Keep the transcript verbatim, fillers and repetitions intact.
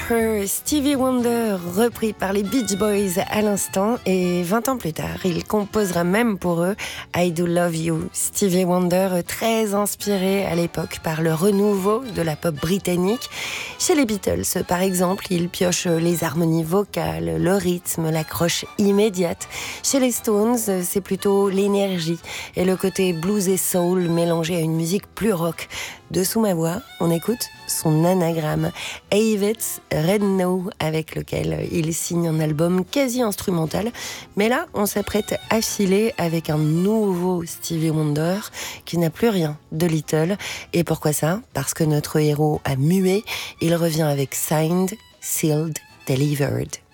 Her, Stevie Wonder, repris par les Beach Boys à l'instant, et vingt ans plus tard, il composera même pour eux I Do Love You. Stevie Wonder, très inspiré à l'époque par le renouveau de la pop britannique. Chez les Beatles, par exemple, il pioche les harmonies vocales, le rythme, l'accroche immédiate. Chez les Stones, c'est plutôt l'énergie et le côté blues et soul mélangé à une musique plus rock. Dessous ma voix, on écoute son anagramme, Avett Redknaw, avec lequel il signe un album quasi instrumental. Mais là, on s'apprête à filer avec un nouveau Stevie Wonder qui n'a plus rien de Little. Et pourquoi ça ? Parce que notre héros a mué. Il revient avec Signed, Sealed, Delivered.